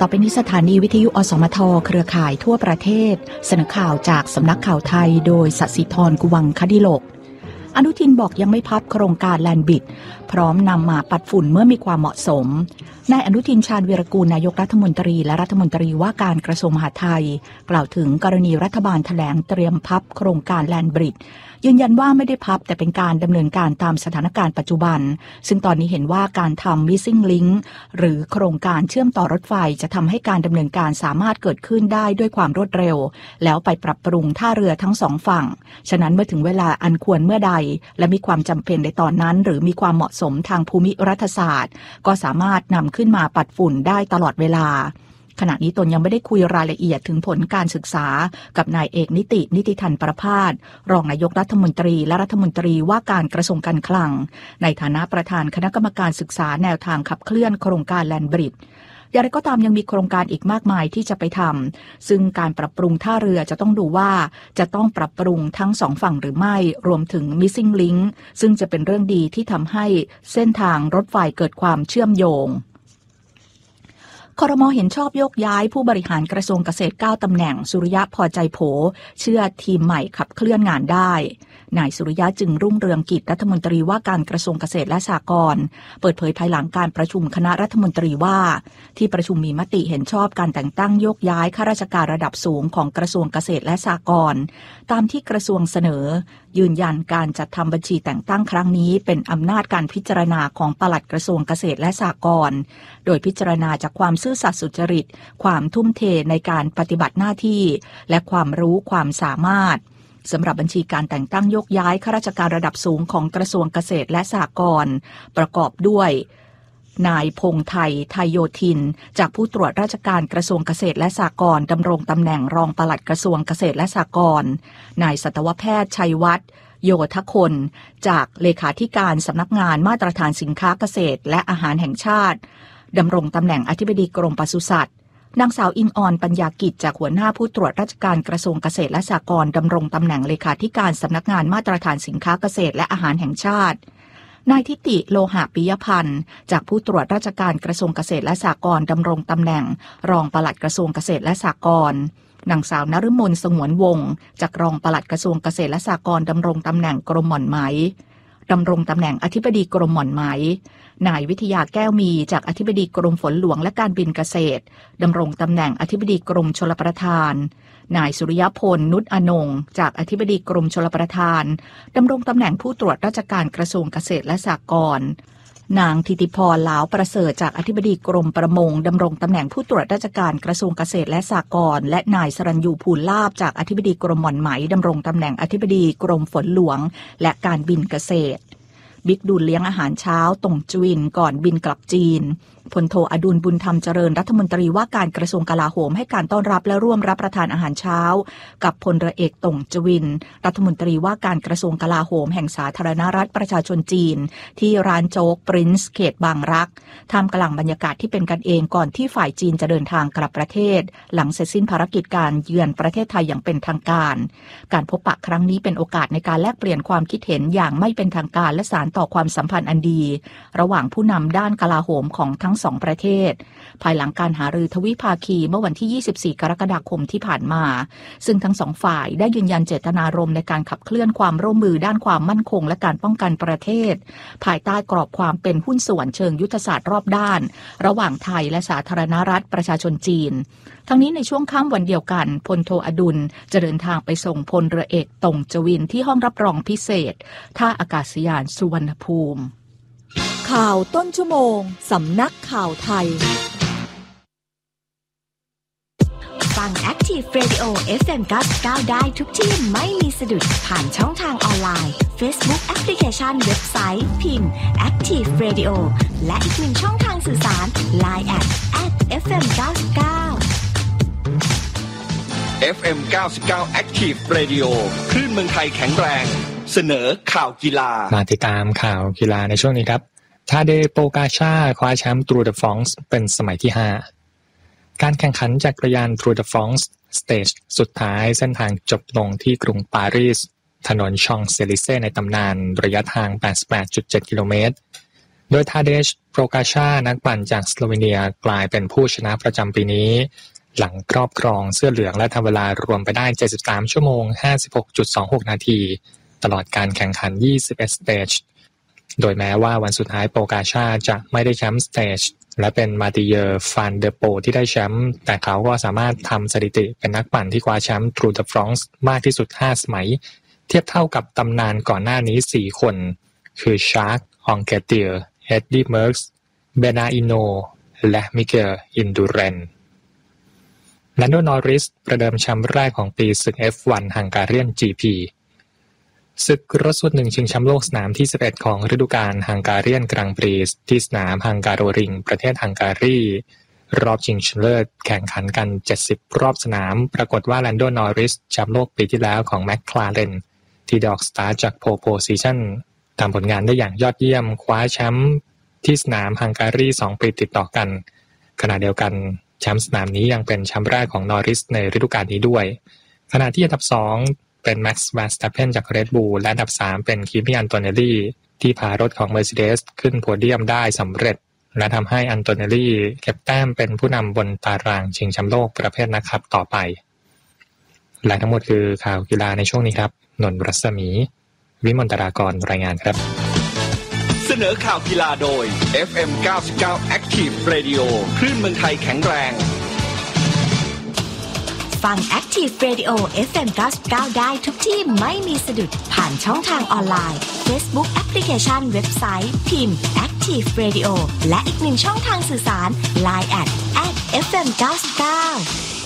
ต่อไปนี้สถานีวิทยุอสมทเครือข่ายทั่วประเทศเสนอข่าวจากสำนักข่าวไทยโดยศศิธร กุวังคดิโลกอนุทินบอกยังไม่พับโครงการแลนด์บิดพร้อมนำมาปัดฝุ่นเมื่อมีความเหมาะสมนายอนุทินชาญวีรกูลนายกรัฐมนตรีและรัฐมนตรีว่าการกระทรวงมหาดไทยกล่าวถึงกรณีรัฐบาลแถลงเตรียมพับโครงการแลนด์บริดจ์ยืนยันว่าไม่ได้พับแต่เป็นการดำเนินการตามสถานการณ์ปัจจุบันซึ่งตอนนี้เห็นว่าการทำ Missing Link หรือโครงการเชื่อมต่อรถไฟจะทำให้การดำเนินการสามารถเกิดขึ้นได้ด้วยความรวดเร็วแล้วไปปรับปรุงท่าเรือทั้งสองฝั่งฉะนั้นเมื่อถึงเวลาอันควรเมื่อใดและมีความจำเป็นในตอนนั้นหรือมีความเหมาะสมทางภูมิรัฐศาสตร์ก็สามารถนำขึ้นมาปัดฝุ่นได้ตลอดเวลาขณะนี้ตนยังไม่ได้คุยรายละเอียดถึงผลการศึกษากับนายเอกนิติธันประภาสรองนายกรัฐมนตรีและรัฐมนตรีว่าการกระทรวงการคลังในฐานะประธานคณะกรรมการศึกษาแนวทางขับเคลื่อนโครงการแลนด์บริดจ์อย่างไรก็ตามยังมีโครงการอีกมากมายที่จะไปทำซึ่งการปรับปรุงท่าเรือจะต้องดูว่าจะต้องปรับปรุงทั้งสองฝั่งหรือไม่รวมถึง Missing Link ซึ่งจะเป็นเรื่องดีที่ทำให้เส้นทางรถไฟเกิดความเชื่อมโยงครม.เห็นชอบโยกย้ายผู้บริหารกระทรวงเกษตร9ตำแหน่งสุริยะพอใจโผเชื่อทีมใหม่ขับเคลื่อนงานได้นายสุริยะจึงรุ่งเรืองกิจรัฐมนตรีว่าการกระทรวงเกษตรและสหกรณ์เปิดเผยภายหลังการประชุมคณะรัฐมนตรีว่าที่ประชุมมีมติเห็นชอบการแต่งตั้งโยกย้ายข้าราชการระดับสูงของกระทรวงเกษตรและสหกรณ์ตามที่กระทรวงเสนอยืนยันการจัดทำบัญชีแต่งตั้งครั้งนี้เป็นอำนาจการพิจารณาของปลัดกระทรวงเกษตรและสหกรณ์โดยพิจารณาจากความซื่อสัตย์สุจริตความทุ่มเทในการปฏิบัติหน้าที่และความรู้ความสามารถสำหรับบัญชีการแต่งตั้งโยกย้ายข้าราชการระดับสูงของกระทรวงเกษตรและสหกรณ์ประกอบด้วยนายพงษ์ไทยโยธินจากผู้ตรวจราชการกระทรวงเกษตรและสหกรณ์ดำรงตำแหน่งรองปลัดกระทรวงเกษตรและสหกรณ์นายสัตวแพทย์ชัยวัฒน์โยธคนจากเลขาธิการสำนักงานมาตรฐานสินค้าเกษตรและอาหารแห่งชาติดำรงตำแหน่งอธิบดีกรมปศุสัตว์นางสาวอิงออนปัญญากิจจากหัวหน้าผู้ตรวจราชการกระทรวงเกษตรและสหกรณ์ดำรงตำแหน่งเลขาธิการสำนักงานมาตรฐานสินค้าเกษตรและอาหารแห่งชาตินายทิติโลหะปิยพันธ์จากผู้ตรวจราชการกระทรวงเกษตรและสหกรณ์ดำรงตำแหน่งรองปลัดกระทรวงเกษตรและสหกรณ์นางสาวนฤมลสงวนวงศ์จากรองปลัดกระทรวงเกษตรและสหกรณ์ดำรงตำแหน่งกรมหม่อนไหมดำรงตำแหน่งอธิบดีกรมหม่อนไหมนายวิทยาแก้วมีจากอธิบดีกรมฝนหลวงและการบินเกษตรดำรงตำแหน่งอธิบดีกรมชลประทานนายสุริยพลนุชอนงจากอธิบดีกรมชลประทานดำรงตำแหน่งผู้ตรวจราชการกระทรวงเกษตรและสหกรณ์นางธิติพร ลาวประเสริฐจากอธิบดีกรมประมงดำรงตำแหน่งผู้ตรวจราชการกระทรวงเกษตรและสหกรณ์และนายสรัญญูภูลลาภจากอธิบดีกรมหม่อนไหมดำรงตำแหน่งอธิบดีกรมฝนหลวงและการบินเกษตรบิ๊กดูลเลี้ยงอาหารเช้าตงจวินก่อนบินกลับจีนพลโทอดุลบุญธรรมเจริญรัฐมนตรีว่าการกระทรวงกลาโหมให้การต้อนรับและร่วมรับประทานอาหารเช้ากับพลเรือเอกตงจวินรัฐมนตรีว่าการกระทรวงกลาโหมแห่งสาธารณรัฐประชาชนจีนที่ร้านโจ๊กปรินซ์เขตบางรักท่ามกลางบรรยากาศที่เป็นกันเองก่อนที่ฝ่ายจีนจะเดินทางกลับประเทศหลังเสร็จสิ้นภารกิจการเยือนประเทศไทยอย่างเป็นทางการการพบปะครั้งนี้เป็นโอกาสในการแลกเปลี่ยนความคิดเห็นอย่างไม่เป็นทางการและสานต่อความสัมพันธ์อันดีระหว่างผู้นำด้านกลาโหมของทั้งสองประเทศภายหลังการหารือทวิภาคีเมื่อวันที่24กรกฎาคมที่ผ่านมาซึ่งทั้งสองฝ่ายได้ยืนยันเจตนารมณ์ในการขับเคลื่อนความร่วมมือด้านความมั่นคงและการป้องกันประเทศภายใต้กรอบความเป็นหุ้นส่วนเชิงยุทธศาสตร์รอบด้านระหว่างไทยและสาธารณรัฐประชาชนจีนทั้งนี้ในช่วงค่ำวันเดียวกันพลโทอดุลจะเดินทางไปส่งพลเรือเอกตงจวินที่ห้องรับรองพิเศษท่าอากาศยานสุวรรณภูมิข่าวต้นชั่วโมงสำนักข่าวไทยฟัง Active Radio FM 99ได้ทุกที่ไม่มีสะดุดผ่านช่องทางออนไลน์ Facebook Application เว็บไซต์พิมพ์ Active Radio และอีกหนึ่งช่องทางสื่อสาร Line @FM 99 FM 99 Active Radio คลื่นเมืองไทยแข็งแรงเสนอข่าวกีฬามาติดตามข่าวกีฬาในช่วงนี้ครับทาเดโปกาชาคว้าแชมป์ทรูเดอฟรองซ์เป็นสมัยที่5การแข่งขันจักรยานทรูเดอฟรองซ์สเตจสุดท้ายเส้นทางจบลงที่กรุงปารีสถนนชองเซลิเซ่ในตำนานระยะทาง 88.7 กิโลเมตรโดยทาเดช โปรกาชานักปั่นจากสโลวีเนียกลายเป็นผู้ชนะประจำปีนี้หลังครอบครองเสื้อเหลืองและทำเวลารวมไปได้73ชั่วโมง 56.26 นาทีตลอดการแข่งขัน21สเตจโดยแม้ว่าวันสุดท้ายโปรกาชาจะไม่ได้แชมป์สเตจและเป็นมาติเยอร์ฟานเดอโปที่ได้แชมป์แต่เขาก็สามารถทำสถิติเป็นนักปั่นที่คว้าแชมป์ทรูเดอฟรองซ์มากที่สุด5สมัยเทียบเท่ากับตำนานก่อนหน้านี้4คนคือชาร์ก องเกเตียร์ เอ็ดดี้ เมิร์กส์ เบนาอิโนและมิเกล อินดูเรนแลนโด นอริสประเดิมแชมป์แรกของปีศึก F1 ฮังการีน GP ศึกรถสูตร1ชิงแชมป์โลกสนามที่11ของฤดูกาลฮังการีนกรังปรีที่สนามฮังการิงประเทศฮังการีรอบชิงชนะเลิศแข่งขันกัน70รอบสนามปรากฏว่าแลนโด นอริสแชมป์โลกปีที่แล้วของแมคลาเรนที่ได้ออกสตาร์ทจากโพลโพซิชั่นทำผลงานได้อย่างยอดเยี่ยมคว้าแชมป์ที่สนามฮังการี2ปีติดต่อกันขณะเดียวกันแชมป์สนามนี้ยังเป็นแชมป์แรกของนอริสในฤดูกาลนี้ด้วยขณะที่อันดับ2เป็นแม็กซ์ แวร์สตัปเพนจากเรดบูลและอันดับ3เป็นคิมิ อันโตเนลลี่ที่พารถของ Mercedes ขึ้นโพเดียมได้สำเร็จและทำให้อันโตเนลลี่เก็บแต้มเป็นผู้นำบนตารางชิงแชมป์โลกประเภทนักขับต่อไปและทั้งหมดคือข่าวกีฬาในช่วงนี้ครับนนท์ รัศมี วิมลตรากรรายงานครับเสนอข่าวกีฬาโดย FM 99 Active Radio คลื่นเมืองไทยแข็งแรงฟัง Active Radio FM 99ได้ทุกที่ไม่มีสะดุดผ่านช่องทางออนไลน์ Facebook แอปพลิเคชันเว็บไซต์พิมพ์ Active Radio และอีกหนึ่งช่องทางสื่อสาร Line @FM 99